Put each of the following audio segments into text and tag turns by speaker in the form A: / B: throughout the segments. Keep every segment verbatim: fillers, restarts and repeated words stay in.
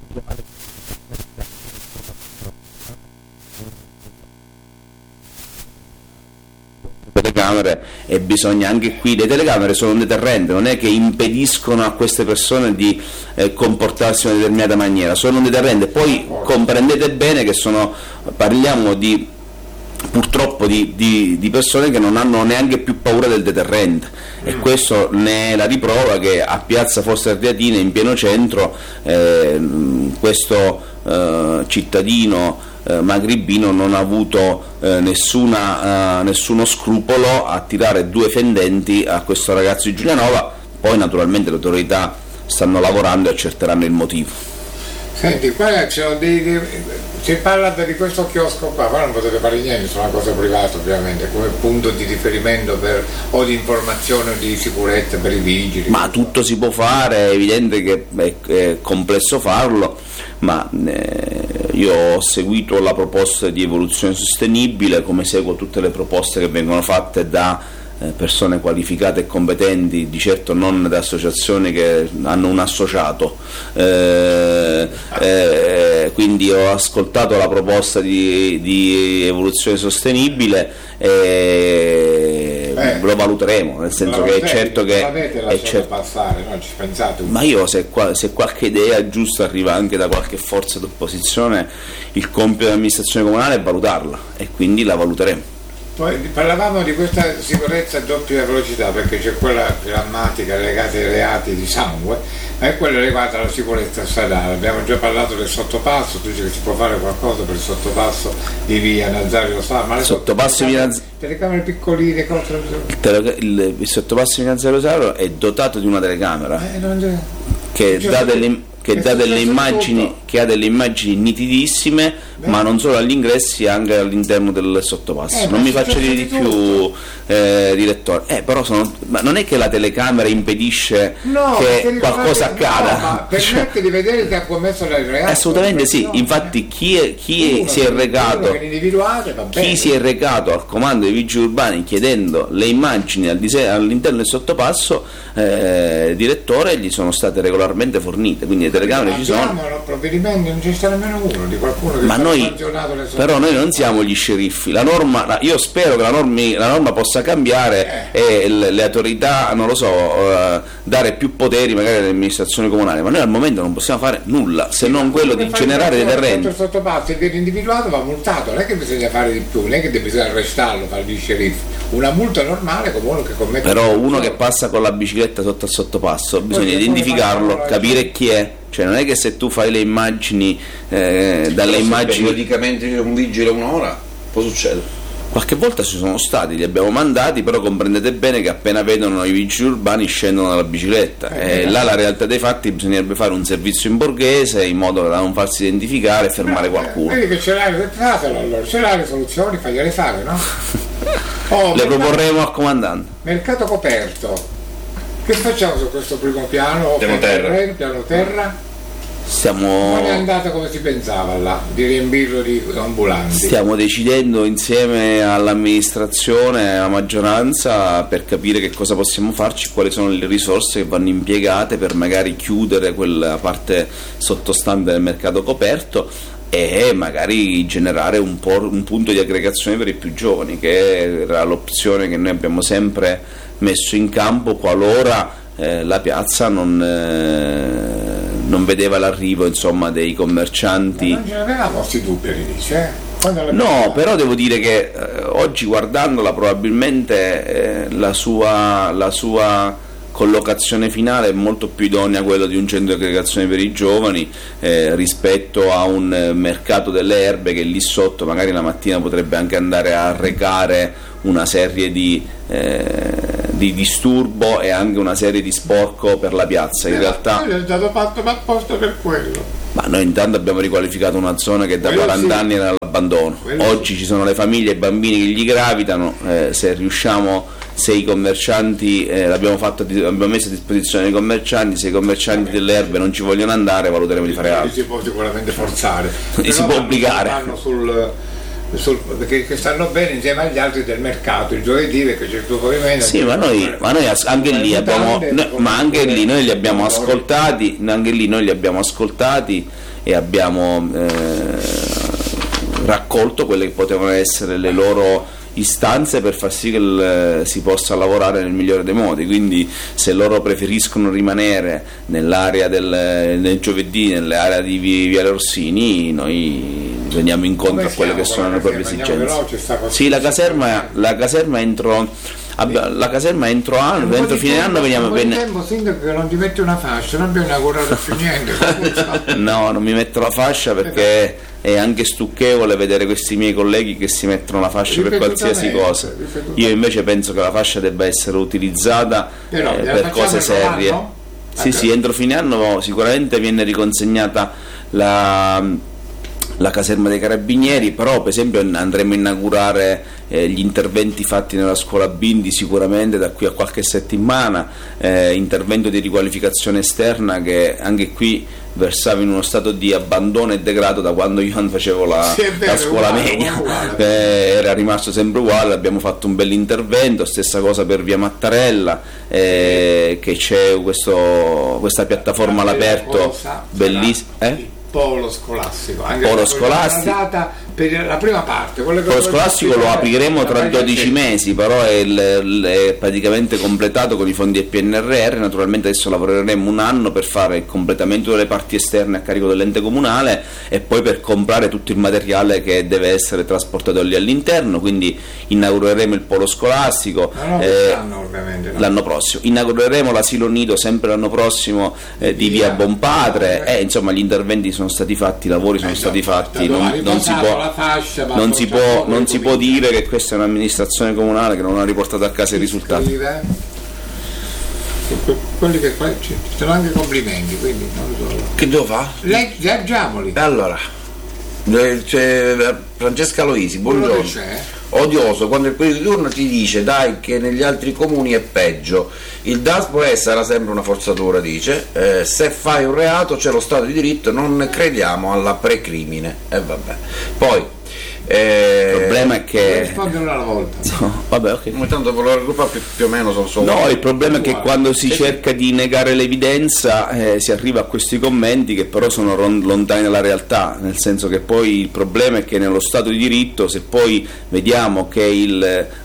A: telecamere, e bisogna anche qui, le telecamere sono un deterrente, non è che impediscono a queste persone di eh, comportarsi in una determinata maniera, sono un deterrente. Poi comprendete bene che sono, parliamo di purtroppo di, di, di persone che non hanno neanche più paura del deterrente, e questo ne è la riprova che a Piazza Fossa Ardeatina, in pieno centro, eh, questo eh, cittadino eh, maghribino non ha avuto eh, nessuna, eh, nessuno scrupolo a tirare due fendenti a questo ragazzo di Giulianova. Poi naturalmente le autorità stanno lavorando e accerteranno il motivo.
B: Senti, qua c'è dei, dei, si parla di questo chiosco qua, ma non potete fare niente, sono una cosa privata ovviamente, come punto di riferimento per, o di informazione o di sicurezza per i vigili.
A: Ma tutto si può fare, è evidente che è, è complesso farlo, ma eh, io ho seguito la proposta di evoluzione sostenibile, come seguo tutte le proposte che vengono fatte da persone qualificate e competenti, di certo non da associazioni che hanno un associato, eh, eh, quindi ho ascoltato la proposta di, di evoluzione sostenibile e eh, lo valuteremo, nel senso che è certo che è certo,
B: passare, non ci pensate un
A: ma io se, se qualche idea giusta arriva anche da qualche forza d'opposizione, il compito dell'amministrazione comunale è valutarla, e quindi la valuteremo.
B: Poi parlavamo di questa sicurezza a doppia velocità, perché c'è quella grammatica legata ai reati di sangue, ma è quella legata alla sicurezza stradale. Abbiamo già parlato del sottopasso, tu dici che si può fare qualcosa per il sottopasso di via Nazario Sala, ma le
A: sottopasso di Naz...
B: telecamere piccoline, cose...
A: il, tele... il, il sottopasso di Nazario Sala è dotato di una telecamera eh, non... che dà delle... che dà delle immagini, che ha delle immagini nitidissime. Beh, ma non solo agli ingressi, anche all'interno del sottopasso. Eh, non mi faccio dire di più, eh, direttore. Eh, però sono, ma non è che la telecamera impedisce
B: no,
A: che qualcosa accada.
B: No, ma permette cioè, di vedere che ha commesso il reato.
A: Assolutamente sì. No, infatti chi, è, chi uno, si è recato chi si è recato al comando dei vigili urbani chiedendo le immagini al dise- all'interno del sottopasso, eh, direttore, gli sono state regolarmente fornite. Quindi le telecamere ci sono.
B: Provvedimenti non c'è sta nemmeno uno di qualcuno che
A: ma noi, però noi non siamo gli sceriffi, la norma, io spero che la, normi, la norma possa cambiare eh. e le, le autorità, non lo so, uh, dare più poteri magari alle amministrazioni comunali, ma noi al momento non possiamo fare nulla se sì, non quello di generare dei terreni.
B: Il sottopasso viene individuato, va multato, non è che bisogna fare di più, non è che bisogna arrestarlo, fare gli sceriffi, una multa normale come uno che commette.
A: Però uno che passa con la bicicletta sotto al sottopasso bisogna identificarlo, capire chi è. Cioè non è che se tu fai le immagini eh, dalle
C: però
A: immagini
C: periodicamente c'è un vigile un'ora, può succedere.
A: Qualche volta ci sono stati, li abbiamo mandati, però comprendete bene che appena vedono i vigili urbani scendono dalla bicicletta eh, e là la realtà dei fatti bisognerebbe fare un servizio in borghese in modo da non farsi identificare e fermare qualcuno.
B: Vedi che ce l'hai, fatelo allora, ce l'hai le soluzioni, fagliele fare, no? Oh,
A: le proporremo al comandante.
B: Mercato coperto. Che facciamo su questo primo piano?
C: Piano terra.
B: terra. Piano terra.
A: Stiamo...
B: Non è andata come si pensava là, di riempirlo di ambulanti.
A: Stiamo decidendo insieme all'amministrazione e alla maggioranza per capire che cosa possiamo farci, quali sono le risorse che vanno impiegate per magari chiudere quella parte sottostante del mercato coperto e magari generare un, po', un punto di aggregazione per i più giovani, che era l'opzione che noi abbiamo sempre messo in campo qualora eh, la piazza non, eh, non vedeva l'arrivo, insomma, dei commercianti.
B: Ma non ce l'avevamo questi dubbi all'inizio, eh?
A: No, però devo dire che eh, oggi guardandola probabilmente eh, la sua, la sua collocazione finale è molto più idonea a quella di un centro di aggregazione per i giovani eh, rispetto a un eh, mercato delle erbe che lì sotto magari la mattina potrebbe anche andare a recare una serie di, eh, di disturbo e anche una serie di sporco per la piazza. In eh, realtà
B: è stato fatto apposta per quello.
A: Ma noi intanto abbiamo riqualificato una zona che da quello quaranta sì. anni era all'abbandono. Quello oggi sì. Ci sono le famiglie e i bambini che gli gravitano, eh, se riusciamo, se i commercianti eh, l'abbiamo fatto, abbiamo messo a disposizione i commercianti, se i commercianti delle erbe non ci vogliono andare valuteremo di fare altro.
B: Si può sicuramente forzare,
A: e si può obbligare.
B: Sul, sul, perché che stanno bene insieme agli altri del mercato il giovedì, perché c'è il tuo movimento.
A: Sì, ma noi, ma noi anche lì abbiamo, no, ma anche lì noi li abbiamo ascoltati, anche lì noi li abbiamo ascoltati e abbiamo eh, raccolto quelle che potevano essere le loro istanze per far sì che il, si possa lavorare nel migliore dei modi. Quindi se loro preferiscono rimanere nell'area del, del giovedì, nell'area di Viale Orsini, noi veniamo incontro a quelle che sono le proprie esigenze. Sì, la caserma, la caserma entro la caserma entro anno, entro fine anno veniamo bene.
B: Tempo, sindaco, che non ti metti una fascia, non abbiamo inaugurato più niente.
A: No, non mi metto la fascia perché è anche stucchevole vedere questi miei colleghi che si mettono la fascia per qualsiasi cosa. Io invece penso che la fascia debba essere utilizzata
B: Però,
A: eh, per cose serie. Sì, sì, entro fine anno sicuramente viene riconsegnata la la caserma dei carabinieri, però per esempio andremo a inaugurare eh, gli interventi fatti nella scuola Bindi sicuramente da qui a qualche settimana, eh, intervento di riqualificazione esterna che anche qui versava in uno stato di abbandono e degrado da quando io facevo la, sì, vero, la scuola uguale, media, uguale. Eh, era rimasto sempre uguale. Abbiamo fatto un bel intervento, stessa cosa per via Mattarella, eh, che c'è questo, questa piattaforma all'aperto bellissima. Eh?
B: Polo scolastico, anche
A: polo scolastico.
B: Data per la prima parte.
A: Il polo scolastico lo apriremo tra dodici mesi, però è, il, è praticamente completato con i fondi del P N R R. Naturalmente adesso lavoreremo un anno per fare il completamento delle parti esterne a carico dell'ente comunale e poi per comprare tutto il materiale che deve essere trasportato lì all'interno. Quindi inaugureremo il polo scolastico
B: no, no, eh, ovviamente, no.
A: l'anno prossimo, inaugureremo l'asilo nido sempre l'anno prossimo eh, di via Bonpadre e eh, insomma gli interventi sono stati fatti, i lavori sono eh, stati fatti, non, non si può Fascia, non si può, non si può dire che questa è un'amministrazione comunale che non ha riportato a casa i risultati.
B: Quelli che ci sono anche complimenti, quindi non so.
C: Che devo fare?
B: Leggiamoli.
C: Allora, c'è Francesca Loisi, buongiorno. Odioso quando il periodo di turno ti dice dai che negli altri comuni è peggio, il D A S può essere sempre una forzatura, dice, eh, se fai un reato c'è lo Stato di diritto, non crediamo alla precrimine e eh, vabbè. Poi
A: eh, il problema è che
B: rispondono alla volta.
A: No, vabbè, ok.
C: Come tanto per la gruppa più, più o meno sono solo.
A: No, il problema è che quando si cerca di negare l'evidenza eh, si arriva a questi commenti che però sono ron- lontani dalla realtà, nel senso che poi il problema è che nello Stato di diritto, se poi vediamo che il,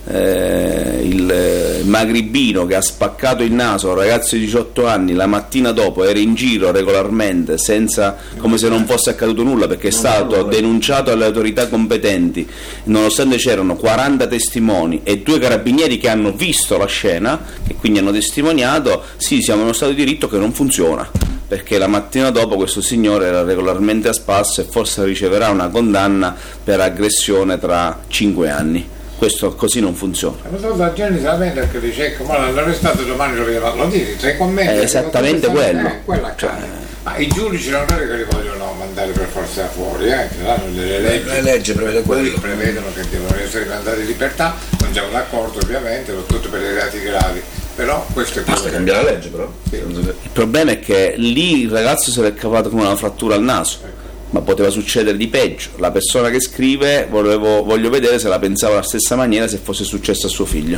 A: eh, il magribino che ha spaccato il naso a un ragazzo di diciotto anni la mattina dopo era in giro regolarmente senza, come se non fosse accaduto nulla, perché è stato denunciato alle autorità competenti, nonostante c'erano quaranta testimoni e due carabinieri che hanno visto la scena e quindi hanno testimoniato, sì, siamo in uno Stato di diritto che non funziona, perché la mattina dopo questo signore era regolarmente a spasso e forse riceverà una condanna per aggressione tra cinque anni. Questo così non funziona.
B: Ma so, la gente si lamenta perché dice ecco, ma l'arrestato domani lo vediamo, lo dici, sei commenti.
A: È esattamente quello.
B: Eh, quella cioè, ma i giudici non è che li vogliono mandare per forza fuori, eh, le leggi,
C: le leggi prevede quello.
B: prevedono che devono essere mandati in libertà, non siamo d'accordo ovviamente, soprattutto per i reati gravi. Però questo è
C: basta cambiare la legge, però.
B: Sì.
A: Il problema è che lì il ragazzo si è cavato con una frattura al naso, ecco. Ma poteva succedere di peggio. La persona che scrive volevo, voglio vedere se la pensava alla stessa maniera se fosse successo a suo figlio.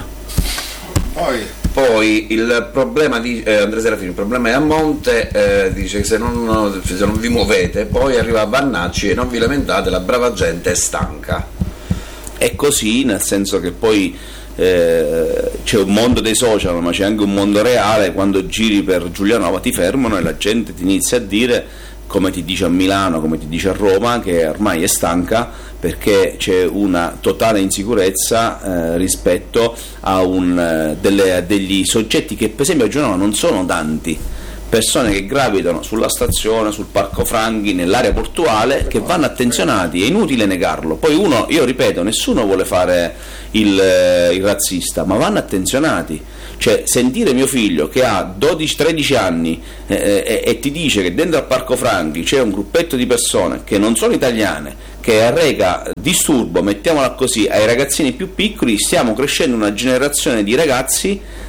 B: Poi,
C: Poi il problema di eh, Andrea Serafini, il problema è a monte, eh, dice che se non, se non vi muovete poi arriva a Vannacci e non vi lamentate, la brava gente è stanca.
A: È così, nel senso che poi Eh, c'è un mondo dei social ma c'è anche un mondo reale. Quando giri per Giulianova ti fermano e la gente ti inizia a dire, come ti dice a Milano, come ti dice a Roma, che ormai è stanca perché c'è una totale insicurezza eh, rispetto a, un, eh, delle, a degli soggetti che per esempio a Giulianova non sono tanti, persone che gravitano sulla stazione, sul Parco Franghi, nell'area portuale, che vanno attenzionati, è inutile negarlo. Poi uno, io ripeto, nessuno vuole fare il, eh, il razzista, ma vanno attenzionati. Cioè, sentire mio figlio che ha dodici tredici anni eh, eh, e ti dice che dentro al Parco Franghi c'è un gruppetto di persone che non sono italiane, che arreca disturbo, mettiamola così, ai ragazzini più piccoli, stiamo crescendo una generazione di ragazzi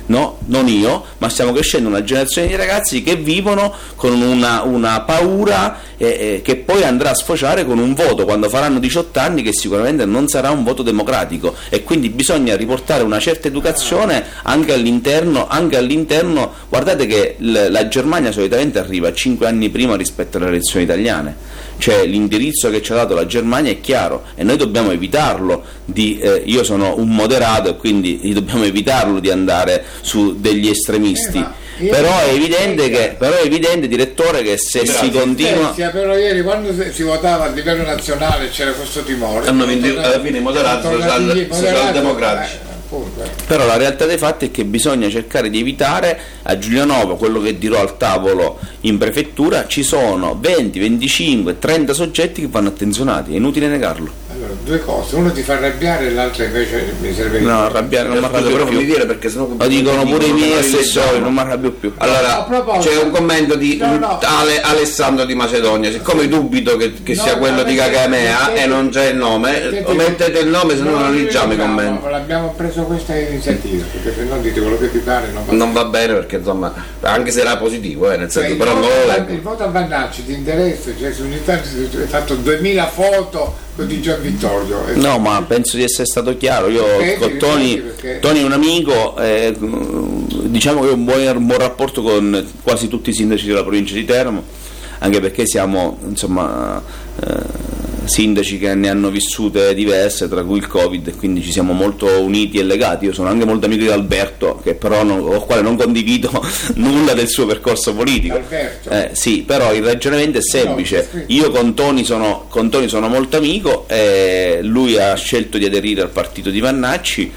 A: no, non io, ma stiamo crescendo una generazione di ragazzi che vivono con una, una paura eh, eh, che poi andrà a sfociare con un voto quando faranno diciotto anni che sicuramente non sarà un voto democratico, e quindi bisogna riportare una certa educazione anche all'interno, anche all'interno. Guardate che l- la Germania solitamente arriva cinque anni prima rispetto alle elezioni italiane, cioè l'indirizzo che ci ha dato la Germania è chiaro e noi dobbiamo evitarlo di, eh, io sono un moderato e quindi dobbiamo evitarlo di andare su degli estremisti, eh, però è evidente che però è evidente, direttore, che se
B: però
A: si continua
B: sì, però ieri quando si votava a livello nazionale c'era questo timore,
C: hanno vinto alla fine i moderati social, socialdemocratici.
A: Però la realtà dei fatti è che bisogna cercare di evitare. A Giulianova, quello che dirò al tavolo in prefettura, ci sono venti, venticinque, trenta soggetti che vanno attenzionati, è inutile negarlo.
B: Allora, due cose, uno ti fa arrabbiare e l'altro invece mi serve.
A: No, arrabbiare non mi arrabbio più.
C: Dire perché sennò
A: lo dicono pure i miei assessori, non mi arrabbio più.
C: Allora, c'è un commento di
B: no, no.
C: Ale, Alessandro di Macedonia, siccome dubito che, che
B: no,
C: sia quello di Gagamea e non c'è il nome, mettete il nome, se no non leggiamo i commenti.
B: Abbiamo preso questa iniziativa, perché se no dite quello che vi pare non va,
C: non va bene, perché insomma, anche se era positivo, eh, nel senso,
B: cioè,
C: però non lo leggo.
B: Il voto a Vannacci ti interessa, cioè su unità hai fatto duemila foto di Gian Vittorio.
A: No, ma penso di essere stato chiaro. Io
B: perché,
A: con Toni,
B: perché...
A: Toni è un amico, eh, diciamo che ho un buon, un buon rapporto con quasi tutti i sindaci della provincia di Teramo, anche perché siamo, insomma, eh, sindaci che ne hanno vissute diverse, tra cui il Covid, e quindi ci siamo molto uniti e legati. Io sono anche molto amico di Alberto, che però non, con il quale non condivido nulla del suo percorso politico. Eh, sì, però il ragionamento è semplice. Io con Toni sono, con Toni sono molto amico, eh, lui ha scelto di aderire al partito di Vannacci,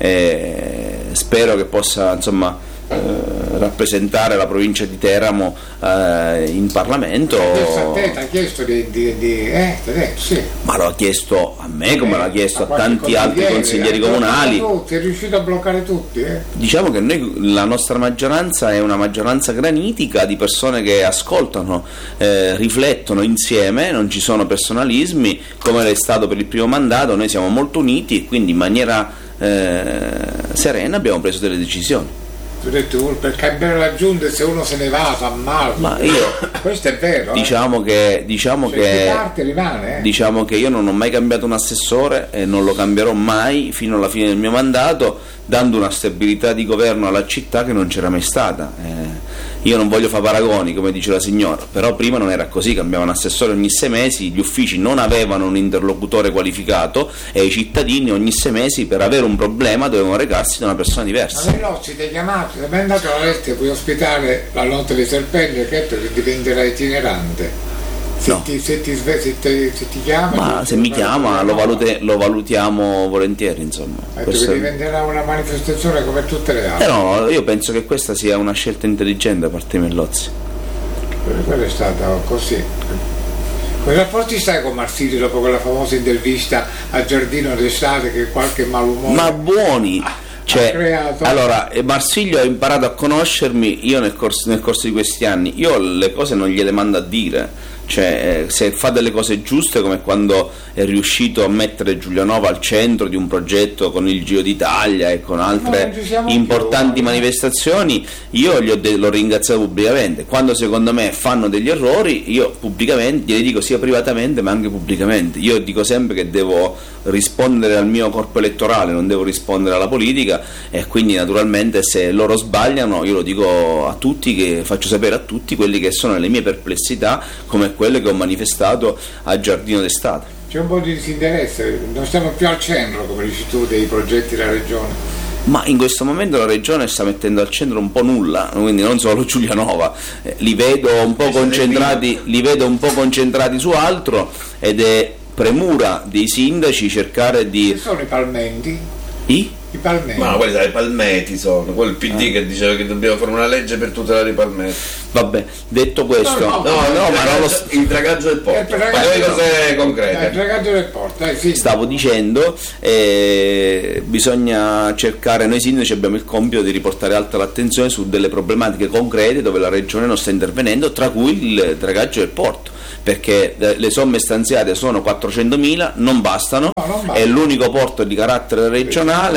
A: eh, spero che possa, insomma, Eh, rappresentare la provincia di Teramo eh, in Parlamento.
B: A te ti ha chiesto di, di, di eh, sì.
A: Ma lo ha chiesto a me come
B: eh,
A: l'ha chiesto a,
B: a
A: tanti altri consiglieri comunali.
B: Tutti, è riuscito a bloccare tutti. Eh.
A: Diciamo che noi, la nostra maggioranza è una maggioranza granitica di persone che ascoltano, eh, riflettono insieme, non ci sono personalismi come è stato per il primo mandato. Noi siamo molto uniti e quindi in maniera eh, serena abbiamo preso delle decisioni.
B: Tu hai detto per cambiare la giunta, se uno se ne va fa male.
A: Ma io
B: questo è vero.
A: Diciamo
B: eh?
A: che diciamo
B: cioè,
A: che
B: parte rimane, eh?
A: diciamo che io non ho mai cambiato un assessore e non lo cambierò mai fino alla fine del mio mandato, dando una stabilità di governo alla città che non c'era mai stata. Eh, io non voglio fare paragoni, come dice la signora, però prima non era così, cambiavano assessore ogni sei mesi, gli uffici non avevano un interlocutore qualificato e i cittadini ogni sei mesi per avere un problema dovevano recarsi da una persona diversa.
B: Ma lei no, ci ti chiamato, sei andato all'estero, puoi ospitare la notte dei serpenti, che diventerà itinerante. Se,
A: no.
B: ti, se, ti, se, ti, se ti chiama,
A: ma
B: ti,
A: se mi chiama lo, valute, lo valutiamo volentieri, insomma.
B: Questo diventerà una manifestazione come tutte le altre.
A: Eh no, io penso che questa sia una scelta intelligente da parte di Mellozzi.
B: Quello è stato così. Quei rapporti stai con Marsilio dopo quella famosa intervista a Giardino d'estate, che qualche malumore
A: ma buoni
B: ha,
A: cioè,
B: ha creato.
A: Allora, Marsilio ha imparato a conoscermi io nel corso, nel corso di questi anni. Io le cose non gliele mando a dire, cioè se fa delle cose giuste, come quando è riuscito a mettere Giulianova al centro di un progetto con il Giro d'Italia e con altre importanti più, manifestazioni, io gli ho de- l'ho ringraziato pubblicamente. Quando secondo me fanno degli errori, io pubblicamente glieli dico, sia privatamente ma anche pubblicamente. Io dico sempre che devo rispondere al mio corpo elettorale, non devo rispondere alla politica, e quindi naturalmente se loro sbagliano io lo dico a tutti, che faccio sapere a tutti quelli che sono le mie perplessità, come quelle che ho manifestato a Giardino d'Estate.
B: C'è un po' di disinteresse, non stiamo più al centro, come dici tu, dei progetti della regione.
A: Ma in questo momento la regione sta mettendo al centro un po' nulla, quindi non solo Giulianova, eh, li vedo un po' concentrati, li vedo un po' concentrati su altro, ed è premura dei sindaci cercare di.
B: Che sono i palmenti?
A: I?
B: I palmeti.
C: Ma no, quelli dai palmeti sono, quel P D ah. che diceva che dobbiamo fare una legge per tutelare i palmeti.
A: Vabbè, detto questo,
C: no, no, no, no ma non lo st- il dragaggio del porto. Ma le cose concrete.
B: Il dragaggio del porto, eh, sì.
A: Stavo dicendo, eh, bisogna cercare, noi sindaci abbiamo il compito di riportare alta l'attenzione su delle problematiche concrete dove la regione non sta intervenendo, tra cui il dragaggio del porto, perché le somme stanziate sono quattrocentomila, non bastano,
B: no, non basta.
A: È l'unico porto di carattere regionale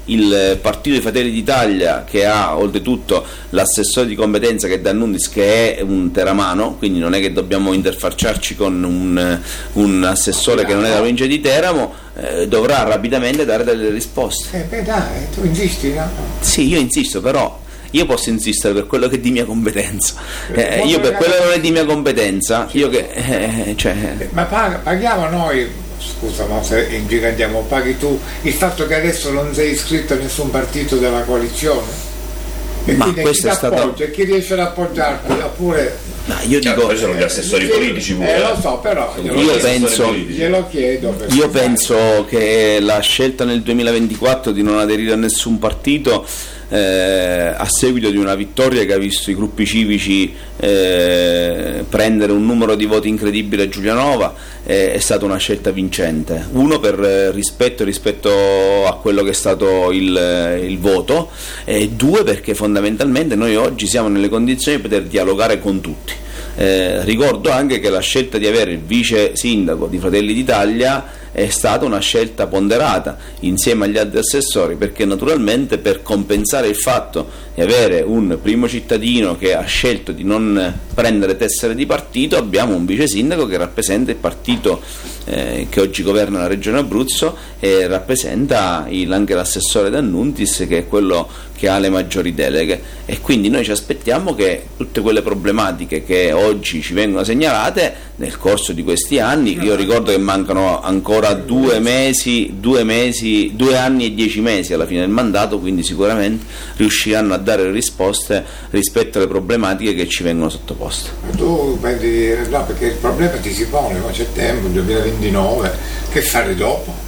A: il Partito dei Fratelli d'Italia, che ha oltretutto l'assessore di competenza che è D'Annunzis, che è un teramano, quindi non è che dobbiamo interfacciarci con un, un assessore che non è della provincia di Teramo, eh, dovrà rapidamente dare delle risposte.
B: Eh beh dai, tu insisti, no?
A: Sì, io insisto, però io posso insistere per quello che è di mia competenza. Eh, io per quello che non è di mia competenza, io che eh, cioè...
B: Ma pag- paghiamo noi. Scusa, ma se ingigantiamo, paghi tu il fatto che adesso non sei iscritto a nessun partito della coalizione? E
A: ma
B: quindi
A: questo
B: chi
A: è stato...
B: e chi riesce ad appoggiarti, oppure...
A: No, io dico,
C: sono gli assessori eh, politici pure.
B: Eh, lo so, però
A: io penso,
B: glielo chiedo.
A: Io penso che la scelta nel duemilaventiquattro di non aderire a nessun partito, eh, a seguito di una vittoria che ha visto i gruppi civici eh, prendere un numero di voti incredibile a Giulianova, eh, è stata una scelta vincente. Uno, per rispetto rispetto a quello che è stato il, il voto, e due, perché fondamentalmente noi oggi siamo nelle condizioni di poter dialogare con tutti. Eh, ricordo anche che la scelta di avere il vice sindaco di Fratelli d'Italia è stata una scelta ponderata insieme agli altri assessori, perché naturalmente per compensare il fatto di avere un primo cittadino che ha scelto di non prendere tessere di partito, abbiamo un vice sindaco che rappresenta il partito eh, che oggi governa la regione Abruzzo e rappresenta il, anche l'assessore D'Annunzis, che è quello che ha le maggiori deleghe, e quindi noi ci aspettiamo che tutte quelle problematiche che oggi ci vengono segnalate nel corso di questi anni, io ricordo che mancano ancora due mesi, due mesi, due anni e dieci mesi alla fine del mandato, quindi sicuramente riusciranno a dare risposte rispetto alle problematiche che ci vengono sottoposte.
B: Tu pensi, no, perché il problema ti si pone, ma c'è tempo, duemilaventinove, che fare dopo?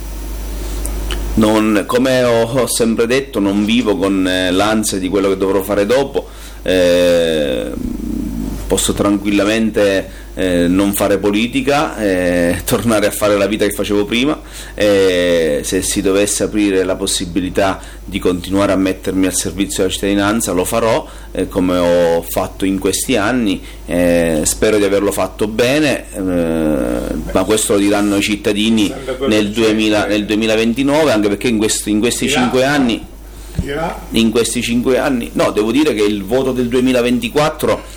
A: Non, come ho, ho sempre detto, non vivo con eh, l'ansia di quello che dovrò fare dopo, eh, posso tranquillamente eh, non fare politica, eh, tornare a fare la vita che facevo prima, eh, se si dovesse aprire la possibilità di continuare a mettermi al servizio della cittadinanza lo farò, eh, come ho fatto in questi anni, eh, spero di averlo fatto bene, eh, ma questo lo diranno i cittadini nel, duemila, nel duemilaventinove, anche perché in questi, in questi cinque anni in questi cinque anni no, devo dire che il voto del duemilaventiquattro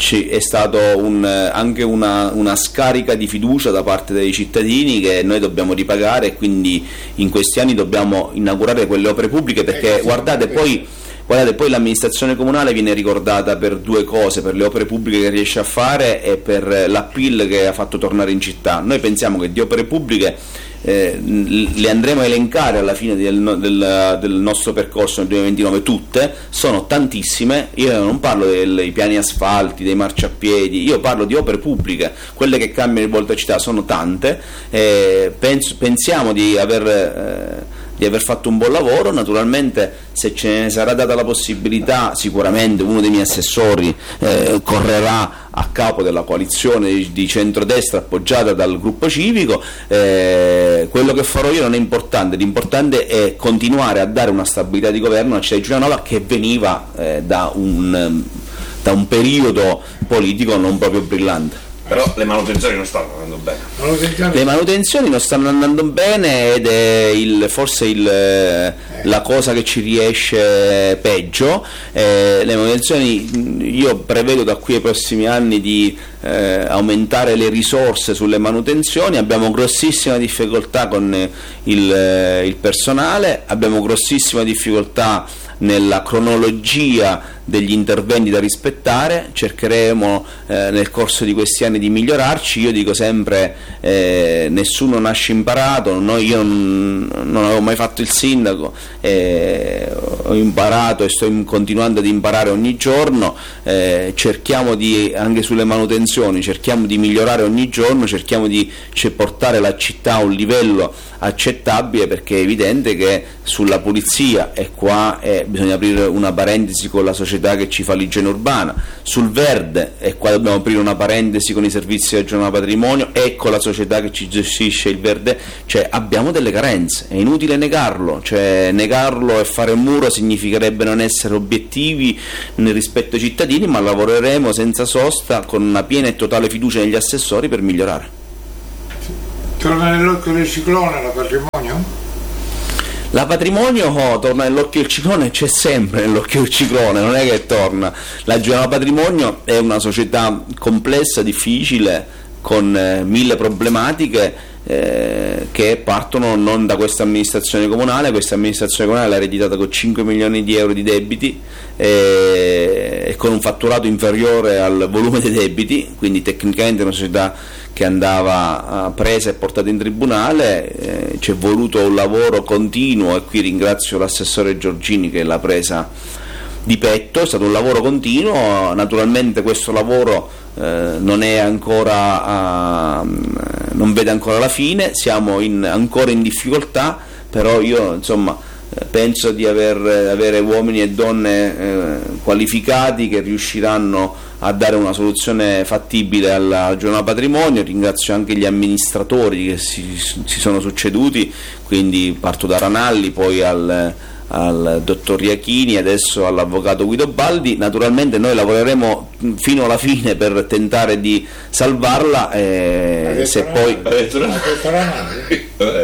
A: è stato un, anche una, una scarica di fiducia da parte dei cittadini che noi dobbiamo ripagare, e quindi in questi anni dobbiamo inaugurare quelle opere pubbliche, perché guardate poi, guardate poi l'amministrazione comunale viene ricordata per due cose: per le opere pubbliche che riesce a fare e per l'appeal che ha fatto tornare in città. Noi pensiamo che di opere pubbliche Eh, le andremo a elencare alla fine del, del, del nostro percorso nel duemilaventinove, tutte, sono tantissime. Io non parlo dei piani asfalti, dei marciapiedi, io parlo di opere pubbliche, quelle che cambiano il volto a città sono tante, eh, penso, pensiamo di aver eh, di aver fatto un buon lavoro. Naturalmente, se ce ne sarà data la possibilità, sicuramente uno dei miei assessori eh, correrà a capo della coalizione di, di centrodestra appoggiata dal gruppo civico. Eh, quello che farò io non è importante, l'importante è continuare a dare una stabilità di governo a città di Giulianova, che veniva eh, da, un, da un periodo politico non proprio brillante.
C: Però le manutenzioni non stanno andando bene.
B: Manutenzioni.
A: Le manutenzioni non stanno andando bene, ed è il, forse il, eh. la cosa che ci riesce peggio. Eh, le manutenzioni, io prevedo da qui ai prossimi anni di eh, aumentare le risorse sulle manutenzioni. Abbiamo grossissima difficoltà con il, eh, il personale, abbiamo grossissima difficoltà nella cronologia degli interventi da rispettare. Cercheremo eh, nel corso di questi anni di migliorarci. Io dico sempre eh, nessuno nasce imparato, noi, io non, non avevo mai fatto il sindaco, eh, ho imparato e sto continuando ad imparare ogni giorno, eh, cerchiamo di, anche sulle manutenzioni, cerchiamo di migliorare ogni giorno, cerchiamo di cioè, portare la città a un livello accettabile, perché è evidente che sulla pulizia, e qua eh, bisogna aprire una parentesi con la società che ci fa l'igiene urbana, sul verde, e qua dobbiamo aprire una parentesi con i servizi del regionale patrimonio e con la società che ci gestisce il verde, cioè abbiamo delle carenze, è inutile negarlo, cioè negarlo e fare un muro significherebbe non essere obiettivi nel rispetto ai cittadini, ma lavoreremo senza sosta con una piena e totale fiducia negli assessori per migliorare.
B: Torna nell'occhio del ciclone la patrimonio?
A: La Patrimonio oh, torna nell'occhio del ciclone, c'è sempre nell'occhio del ciclone, non è che torna. La Genoa Patrimonio è una società complessa, difficile, con eh, mille problematiche eh, che partono non da questa amministrazione comunale. Questa amministrazione comunale l'ha ereditata con cinque milioni di euro di debiti eh, e con un fatturato inferiore al volume dei debiti, quindi tecnicamente è una società che andava uh, presa e portata in tribunale. Eh, c'è voluto un lavoro continuo e qui ringrazio l'assessore Giorgini che l'ha presa di petto, è stato un lavoro continuo. Naturalmente questo lavoro eh, non è ancora uh, non vede ancora la fine, siamo in, ancora in difficoltà, però io insomma penso di aver, avere uomini e donne eh, qualificati che riusciranno a dare una soluzione fattibile alla Genoa Patrimonio. Ringrazio anche gli amministratori che si, si sono succeduti, quindi parto da Ranalli, poi al, al dottor Iachini, adesso all'avvocato Guido Baldi. Naturalmente noi lavoreremo fino alla fine per tentare di salvarla, eh, se poi
C: ha detto Ranalli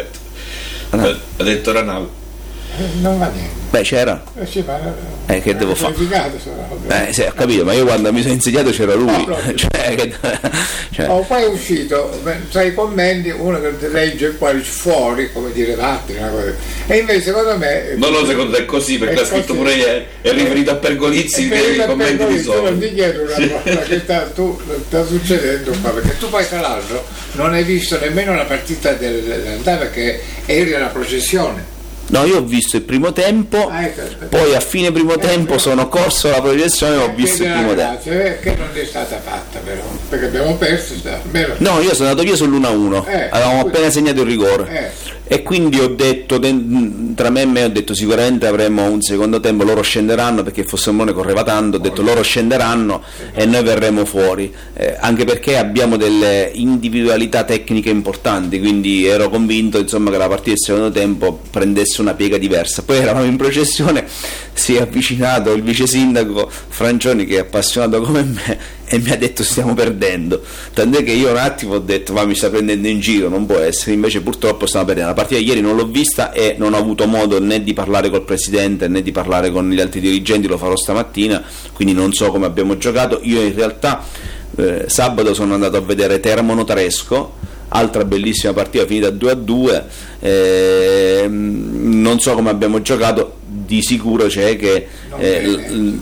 C: ha detto Ranalli
B: non va niente.
A: Beh, c'era.
B: Eh sì, ma
A: eh, che devo fare?
B: Eh,
A: sì, ho capito, ma io quando mi sono insediato c'era lui. No, cioè, che,
B: cioè. Oh, poi è uscito tra i commenti uno che legge poi fuori, come dire, vattene, una cosa. E invece secondo me.
C: No, no, secondo te è così, perché l'ha scritto pure ieri, è riferito a Pergolizzi nei commenti di sopra.
B: Non ti chiedo una cosa che sta, tu, sta succedendo qua, perché tu poi tra l'altro non hai visto nemmeno la partita dell'andata perché eri alla processione.
A: No, io ho visto il primo tempo, ah, ecco, poi a fine primo eh, tempo eh, sono corso alla proiezione e ho visto il primo tempo.
B: Eh, che non è stata fatta però, perché abbiamo perso.
A: No, io sono andato via sull'uno a uno, eh, avevamo quindi, appena segnato il rigore eh. e quindi ho detto, tra me e me ho detto sicuramente avremo un secondo tempo, loro scenderanno perché Fossalmone correva tanto, ho detto loro scenderanno e noi verremo fuori, eh, anche perché abbiamo delle individualità tecniche importanti, quindi ero convinto insomma che la partita del secondo tempo prendesse una piega diversa. Poi eravamo in processione, si è avvicinato il vice sindaco Francioni che è appassionato come me e mi ha detto stiamo perdendo, tant'è che io un attimo ho detto ma mi sta prendendo in giro, non può essere, invece purtroppo stiamo perdendo. La partita di ieri non l'ho vista e non ho avuto modo né di parlare col presidente né di parlare con gli altri dirigenti, lo farò stamattina, quindi non so come abbiamo giocato. Io in realtà eh, sabato sono andato a vedere Teramo Notaresco, altra bellissima partita finita due a due, eh, non so come abbiamo giocato, di sicuro c'è che eh, l-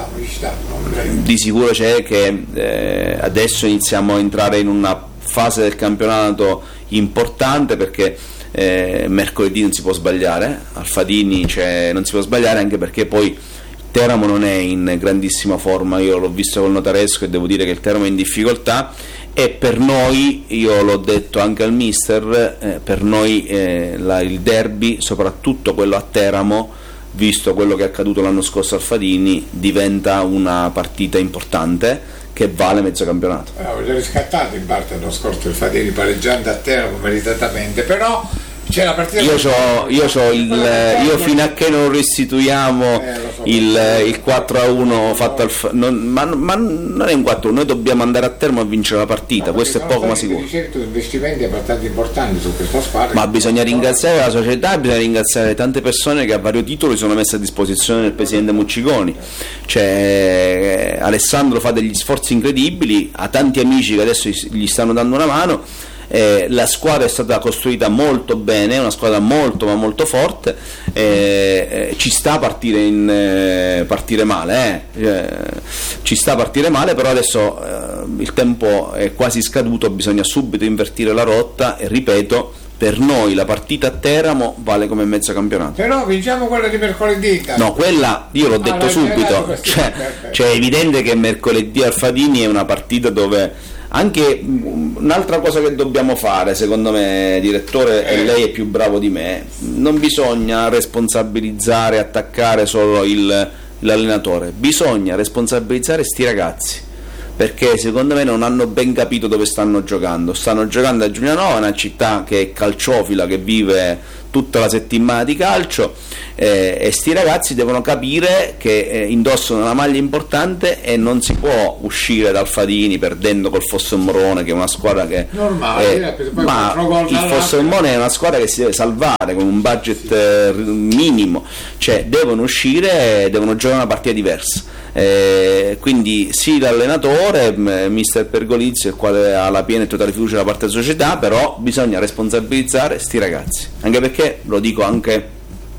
A: di sicuro c'è che eh, adesso iniziamo a entrare in una fase del campionato importante, perché eh, mercoledì non si può sbagliare, Alfadini cioè, non si può sbagliare, anche perché poi Teramo non è in grandissima forma. Io l'ho visto col Notaresco e devo dire che il Teramo è in difficoltà, e per noi, io l'ho detto anche al mister, eh, per noi eh, la, il derby, soprattutto quello a Teramo, visto quello che è accaduto l'anno scorso al Fadini, diventa una partita importante che vale mezzo campionato.
B: Eh, ho riscattato in parte l'anno scorso il Fadini pareggiando a Teramo meritatamente, però c'è la partita.
A: Io, c'ho, io, c'ho il, io fino a che non restituiamo eh, so, il, il quattro a uno fatto al non, ma, ma non è un quattro a uno, noi dobbiamo andare a Teramo a vincere la partita, no, questo è poco ma sicuro.
B: Certo, investimenti abbastanza importanti su questa squadra.
A: Ma bisogna ringraziare la società, bisogna ringraziare tante persone che a vario titolo si sono messe a disposizione del presidente Mucciconi. Cioè, Alessandro fa degli sforzi incredibili, ha tanti amici che adesso gli stanno dando una mano. Eh, la squadra è stata costruita molto bene, è una squadra molto ma molto forte, eh, eh, ci sta a partire, in, eh, partire male, eh. Eh, ci sta a partire male, però adesso eh, il tempo è quasi scaduto, bisogna subito invertire la rotta e ripeto, per noi la partita a Teramo vale come mezzo campionato.
B: Però vinciamo quella di mercoledì.
A: No, quella io l'ho ah, detto subito, cioè, cioè è evidente che mercoledì al Fadini è una partita dove anche un'altra cosa che dobbiamo fare, secondo me, direttore, e lei è più bravo di me, non bisogna responsabilizzare, attaccare solo il, l'allenatore, bisogna responsabilizzare sti ragazzi, perché secondo me non hanno ben capito dove stanno giocando. Stanno giocando a Giulianova, una città che è calciofila, che vive tutta la settimana di calcio, eh, e sti ragazzi devono capire che eh, indossano una maglia importante e non si può uscire dal Fadini perdendo col Fossombrone, che è una squadra che
B: normale,
A: eh, ma il Fossombrone è una squadra che si deve salvare con un budget eh, minimo, cioè devono uscire e devono giocare una partita diversa. Eh, quindi sì, l'allenatore mister Pergolizzi, il quale ha la piena e totale fiducia da parte della società, però bisogna responsabilizzare sti ragazzi, anche perché, lo dico anche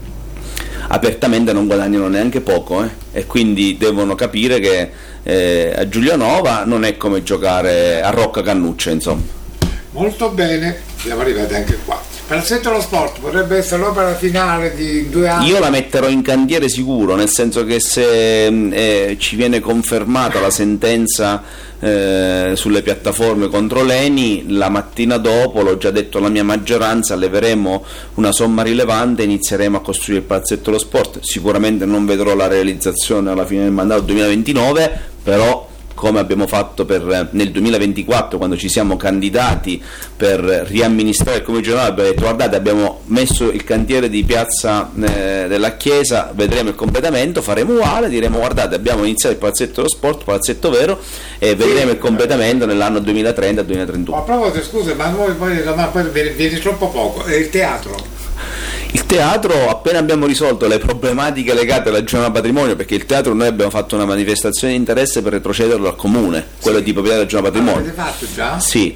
A: apertamente, non guadagnano neanche poco, eh? E quindi devono capire che eh, a Giulianova non è come giocare a Rocca Cannuccia, insomma.
B: Molto bene, siamo arrivati anche qua. Palazzetto dello Sport potrebbe essere l'opera finale di due anni.
A: Io la metterò in cantiere sicuro, nel senso che se eh, ci viene confermata la sentenza eh, sulle piattaforme contro l'Eni, la mattina dopo, l'ho già detto alla mia maggioranza, leveremo una somma rilevante e inizieremo a costruire il Palazzetto dello Sport. Sicuramente non vedrò la realizzazione alla fine del mandato duemilaventinove, però come abbiamo fatto per, nel duemilaventiquattro, quando ci siamo candidati per riamministrare il Comune di Giulianova, abbiamo detto guardate, abbiamo messo il cantiere di Piazza eh, della Chiesa, vedremo il completamento, faremo uguale, diremo guardate, abbiamo iniziato il Palazzetto dello Sport, palazzetto vero, e vedremo il completamento nell'anno duemilatrenta duemilatrentuno.
B: Ma proprio, scusa, ma noi poi, ma poi viene troppo poco, e il teatro?
A: Il teatro, appena abbiamo risolto le problematiche legate alla Giornata Patrimonio, perché il teatro noi abbiamo fatto una manifestazione di interesse per retrocederlo al comune, quello sì, di proprietà della Giornata Patrimonio.
B: L'avete fatto già?
A: Sì,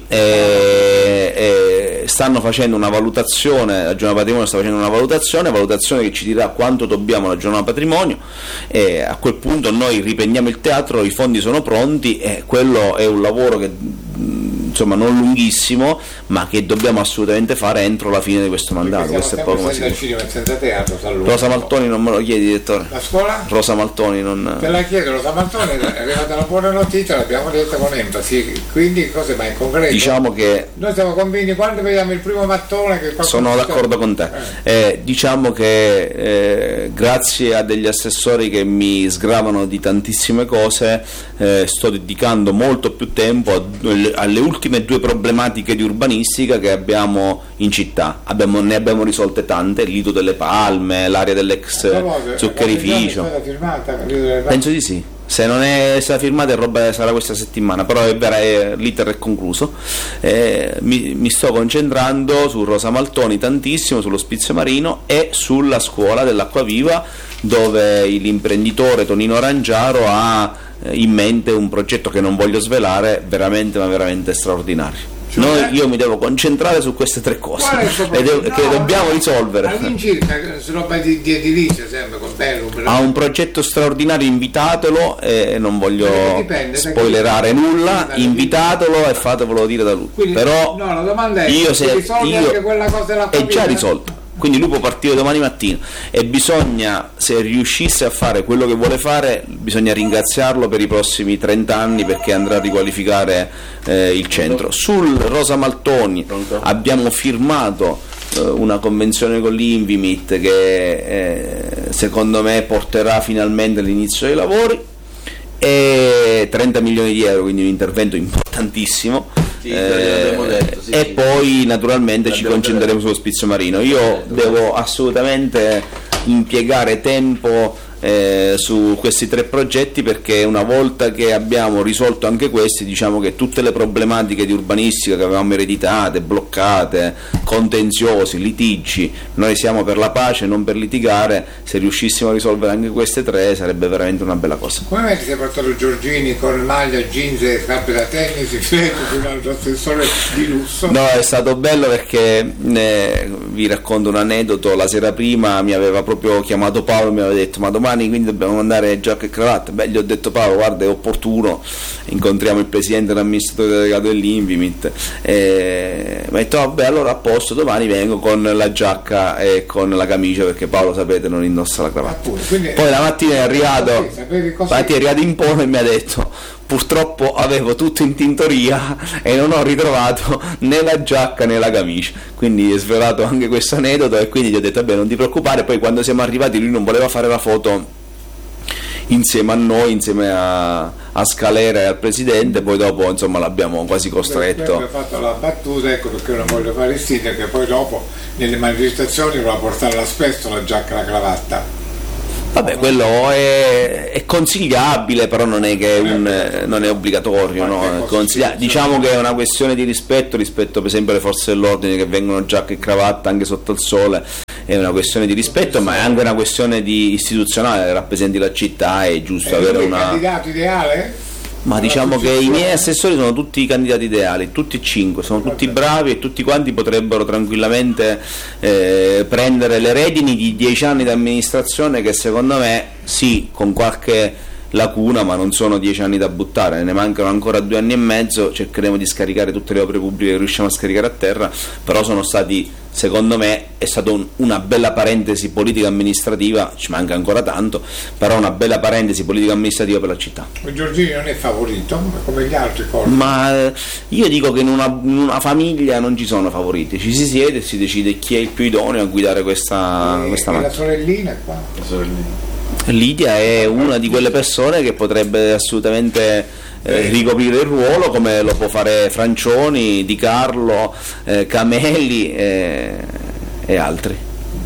A: e, e stanno facendo una valutazione, la Giornata Patrimonio sta facendo una valutazione, valutazione che ci dirà quanto dobbiamo alla Giornata Patrimonio, e a quel punto noi riprendiamo il teatro, i fondi sono pronti e quello è un lavoro che insomma non lunghissimo, ma che dobbiamo assolutamente fare entro la fine di questo mandato. Questo è poco
B: senza cinema, senza teatro,
A: Rosa Maltoni non me lo chiedi, direttore.
B: La scuola?
A: Rosa Maltoni non...
B: Te la chiedo, Rosa Maltoni è arrivata una buona notizia, l'abbiamo detta con enfasi, quindi cose mai in concreto?
A: Diciamo che
B: noi siamo convinti, quando vediamo il primo mattone che
A: sono d'accordo con te, eh. Eh, diciamo che eh, grazie a degli assessori che mi sgravano di tantissime cose, eh, sto dedicando molto più tempo a, alle ultime due problematiche di urbanistica che abbiamo in città. Abbiamo, ne abbiamo risolte tante, il Lido delle Palme, l'area dell'ex zuccherificio. Penso di sì. Se non è stata firmata è roba, sarà questa settimana, però è vera, è, l'iter è concluso. Eh, mi, mi sto concentrando su Rosa Maltoni tantissimo, sull'Ospizio Marino e sulla scuola dell'Acquaviva, dove l'imprenditore Tonino Rangiaro ha in mente un progetto che non voglio svelare, veramente ma veramente straordinario. Cioè, Noi, io mi devo concentrare su queste tre cose e devo, no, che dobbiamo risolvere.
B: All'incirca, roba di, di edilizia sempre con bello, bello.
A: Ha un progetto straordinario, invitatelo, e non voglio dipende, spoilerare nulla, invitatelo e fatevelo dire da lui.
B: Quindi,
A: però
B: no, la domanda è,
A: io se io
B: anche quella cosa della
A: è già risolto. Quindi lui può partire domani mattina e bisogna, se riuscisse a fare quello che vuole fare, bisogna ringraziarlo per i prossimi trenta anni, perché andrà a riqualificare eh, il centro. Sul Rosa Maltoni abbiamo firmato eh, una convenzione con l'Invimit che eh, secondo me porterà finalmente all'inizio dei lavori, e trenta milioni di euro, quindi un intervento importantissimo. Sì, eh, detto, sì, e sì. Poi naturalmente ci concentreremo sull'Ospizio Marino. Io devo assolutamente impiegare tempo eh, su questi tre progetti, perché una volta che abbiamo risolto anche questi, diciamo che tutte le problematiche di urbanistica che avevamo ereditate, bloccate, contenziosi, litigi, noi siamo per la pace, non per litigare. Se riuscissimo a risolvere anche queste tre sarebbe veramente una bella cosa.
B: Come mai ti sei portato Giorgini con maglia, jeans e scarpe da tennis fino all'assessore di lusso?
A: No, è stato bello perché eh, vi racconto un aneddoto. La sera prima mi aveva proprio chiamato Paolo e mi aveva detto: ma domani quindi dobbiamo andare giacca e cravatta. Beh, gli ho detto: Paolo, guarda, è opportuno, incontriamo il presidente e l'amministratore delegato dell'Invimit. E mi ha detto: vabbè, allora a posto, domani vengo con la giacca e con la camicia, perché Paolo, sapete, non indossa la cravatta.
B: Quindi,
A: poi la mattina è arrivato
B: sì,
A: la mattina è arrivato in Polo e mi ha detto: purtroppo avevo tutto in tintoria e non ho ritrovato né la giacca né la camicia. Quindi è svelato anche questo aneddoto, e quindi gli ho detto: vabbè, non ti preoccupare. Poi quando siamo arrivati lui non voleva fare la foto insieme a noi, insieme a, a Scalera e al Presidente, poi dopo insomma l'abbiamo quasi costretto.
B: Ho fatto la battuta, ecco perché non voglio fare il sindaco, che poi dopo nelle manifestazioni voleva portare la spesso la giacca e la cravatta.
A: Vabbè, quello è, è consigliabile, però non è che è, un, non è obbligatorio, no? Consiglia- diciamo che è una questione di rispetto rispetto per esempio alle forze dell'ordine che vengono giacca e cravatta anche sotto il sole, è una questione di rispetto, ma è anche una questione di istituzionale, rappresenti la città, è giusto avere una...
B: È un candidato ideale?
A: Ma diciamo che i miei assessori sono tutti i candidati ideali, tutti e cinque, sono tutti bravi e tutti quanti potrebbero tranquillamente eh, prendere le redini di dieci anni di amministrazione che secondo me, sì, con qualche lacuna, ma non sono dieci anni da buttare, ne mancano ancora due anni e mezzo, cercheremo di scaricare tutte le opere pubbliche che riusciamo a scaricare a terra, però sono stati, secondo me, è stata un, una bella parentesi politica amministrativa, ci manca ancora tanto, però una bella parentesi politica amministrativa per la città.
B: Giorgini non è favorito come gli altri corpi.
A: Ma io dico che in una, in una famiglia non ci sono favoriti, ci si siede e si decide chi è il più idoneo a guidare questa,
B: e,
A: questa
B: e
A: macchina.
B: La sorellina è qua. La sorellina.
A: Lidia è una di quelle persone che potrebbe assolutamente eh, ricoprire il ruolo, come lo può fare Francioni, Di Carlo, eh, Camelli eh, e altri.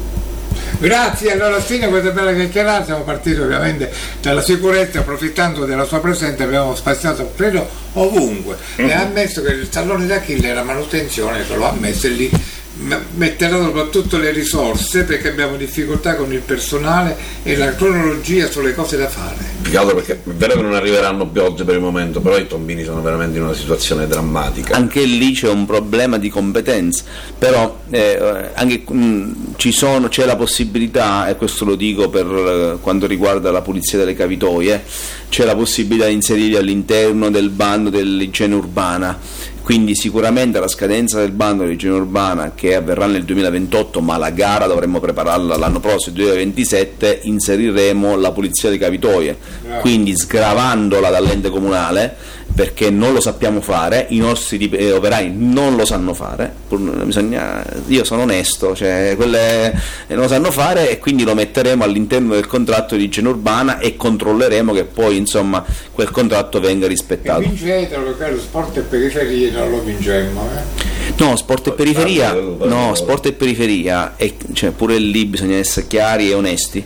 B: Grazie, allora fine a questa bella chiacchierata siamo partiti ovviamente dalla sicurezza, approfittando della sua presenza abbiamo spaziato credo ovunque. Mm-hmm. E ha ammesso che il tallone d'Achille era manutenzione, che lo ha messo e lì metterà soprattutto le risorse perché abbiamo difficoltà con il personale e la cronologia sulle cose da fare.
C: Più che altro perché è vero che non arriveranno piogge per il momento, però i tombini sono veramente in una situazione drammatica.
A: Anche lì c'è un problema di competenza, però eh, anche, mh, ci sono, c'è la possibilità, e questo lo dico per eh, quanto riguarda la pulizia delle cavitoie, c'è la possibilità di inserire all'interno del bando dell'igiene urbana. Quindi sicuramente la scadenza del bando dell'igiene urbana, che avverrà nel duemilaventotto, ma la gara dovremmo prepararla l'anno prossimo, duemilaventisette, inseriremo la pulizia delle cavitoie, quindi sgravandola dall'ente comunale, perché non lo sappiamo fare, i nostri eh, operai non lo sanno fare, bisogna, io sono onesto, cioè quelle non lo sanno fare, e quindi lo metteremo all'interno del contratto di igiene urbana e controlleremo che poi insomma quel contratto venga rispettato.
B: E vincete lo sport e periferie, non lo vincemmo, eh?
A: No, sport e periferia, no, sport e periferia, e, cioè, pure lì bisogna essere chiari e onesti.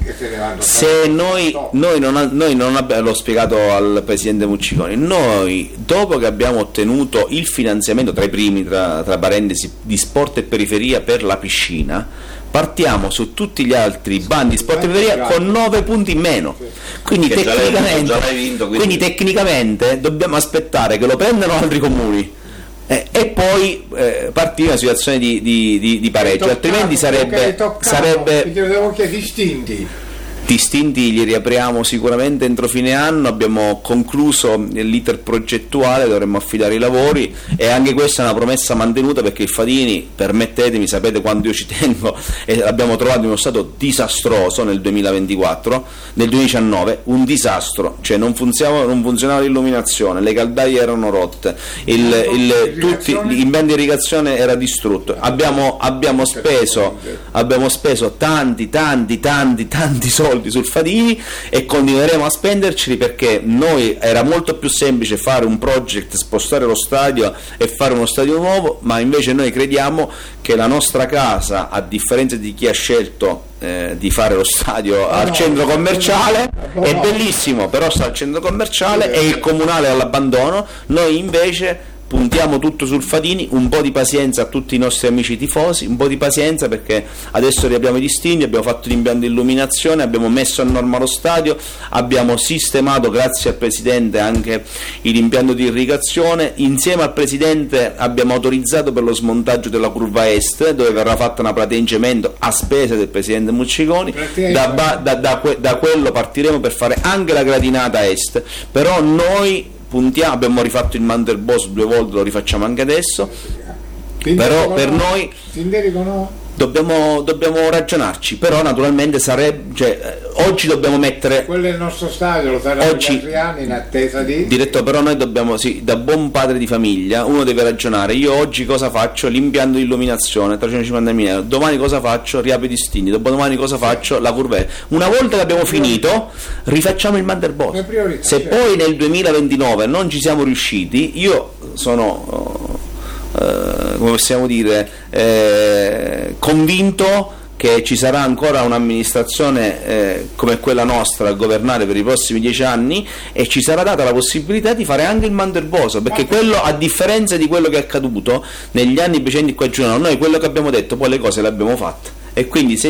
A: Se noi, noi non, noi non abbiamo, l'ho spiegato al Presidente Mucciconi, noi dopo che abbiamo ottenuto il finanziamento tra i primi, tra, tra parentesi, di sport e periferia per la piscina, partiamo su tutti gli altri bandi sport e periferia con nove punti in meno, quindi tecnicamente, vinto, quindi... quindi tecnicamente dobbiamo aspettare che lo prendano altri comuni eh, e poi eh, partire una situazione di, di, di, di pareggio, altrimenti sarebbe, sarebbe
B: distinti.
A: Distinti li riapriamo sicuramente entro fine anno, abbiamo concluso l'iter progettuale, dovremmo affidare i lavori, e anche questa è una promessa mantenuta, perché il Fadini, permettetemi, sapete quanto io ci tengo, e l'abbiamo trovato in uno stato disastroso nel duemilaventiquattro, nel duemiladiciannove, un disastro, cioè non funzionava, non funzionava l'illuminazione, le caldaie erano rotte, il, il, tutti, l'impianto di irrigazione era distrutto, abbiamo, abbiamo, speso, abbiamo speso tanti tanti tanti tanti soldi sul Fadini e continueremo a spenderci, perché noi era molto più semplice fare un project, spostare lo stadio e fare uno stadio nuovo, ma invece noi crediamo che la nostra casa, a differenza di chi ha scelto eh, di fare lo stadio al no, centro commerciale, no, è bellissimo, però sta al centro commerciale e il comunale all'abbandono, noi invece puntiamo tutto sul Fadini, un po' di pazienza a tutti i nostri amici tifosi, un po' di pazienza, perché adesso riabbiamo i distinti, abbiamo fatto l'impianto di illuminazione, abbiamo messo a norma lo stadio, abbiamo sistemato, grazie al Presidente, anche l'impianto di irrigazione, insieme al Presidente abbiamo autorizzato per lo smontaggio della curva est, dove verrà fatta una platea in cemento a spese del Presidente Mucciconi, da, da, da, da quello partiremo per fare anche la gradinata est, però noi puntiamo, abbiamo rifatto il Mandelbos due volte, lo rifacciamo anche adesso, però per
B: no?
A: noi
B: Sinderico no?
A: Dobbiamo, dobbiamo ragionarci, però naturalmente sarebbe, cioè, eh, oggi dobbiamo mettere
B: quello è il nostro stadio, lo saranno oggi, altri anni in attesa di
A: diretto, però noi dobbiamo, sì, da buon padre di famiglia uno deve ragionare. Io oggi cosa faccio? L'impianto di illuminazione trecentocinquantamila euro, domani cosa faccio? Riapro i distini, dopodomani cosa faccio? La curvetta. Una volta che abbiamo finito rifacciamo il Mandelboss. Se poi nel duemilaventinove non ci siamo riusciti, io sono Uh, come possiamo dire, eh, convinto che ci sarà ancora un'amministrazione eh, come quella nostra a governare per i prossimi dieci anni, e ci sarà data la possibilità di fare anche il Mandelboso, perché quello, a differenza di quello che è accaduto negli anni precedenti qua giù, noi quello che abbiamo detto poi le cose le abbiamo fatte, e quindi se